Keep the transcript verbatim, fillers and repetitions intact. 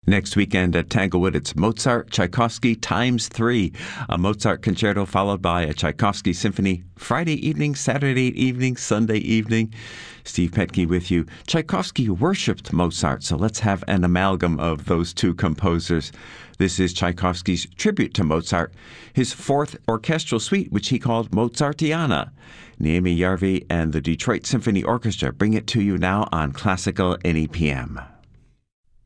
Next weekend at Tanglewood, it's Mozart, Tchaikovsky times three. A Mozart concerto followed by a Tchaikovsky symphony Friday evening, Saturday evening, Sunday evening. Steve Petke with you. Tchaikovsky worshipped Mozart, so let's have an amalgam of those two composers. This is Tchaikovsky's tribute to Mozart, his fourth orchestral suite, which he called Mozartiana. Naomi Yarvi and the Detroit Symphony Orchestra bring it to you now on Classical N E P M.